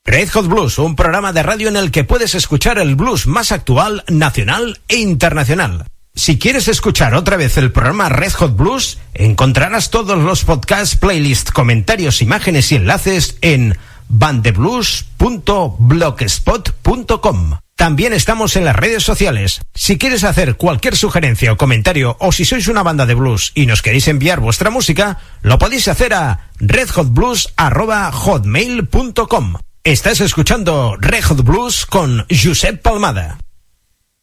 Red Hot Blues, un programa de radio en el que puedes escuchar el blues más actual, nacional e internacional. Si quieres escuchar otra vez el programa Red Hot Blues, encontrarás todos los podcasts, playlists, comentarios, imágenes y enlaces en bandeblues.blogspot.com. También estamos en las redes sociales. Si quieres hacer cualquier sugerencia o comentario, o si sois una banda de blues y nos queréis enviar vuestra música, lo podéis hacer a redhotblues@hotmail.com. Estás escuchando Red Hot Blues con Josep Palmada.